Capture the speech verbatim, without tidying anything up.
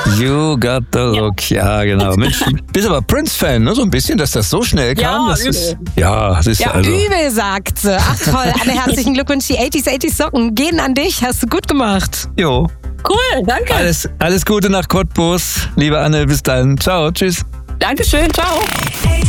You got the look. Ja, genau. Mensch, bist aber Prince-Fan, ne? So ein bisschen, dass das so schnell kam. Ja, das übel. ist, ja, das ist Ja, also. übel, sagt sie. Ach toll, Anne, herzlichen Glückwunsch. Die achtziger achtziger Socken gehen an dich. Hast du gut gemacht. Jo. Cool, danke. Alles, alles Gute nach Cottbus. Liebe Anne, bis dann. Ciao, tschüss. Dankeschön, ciao.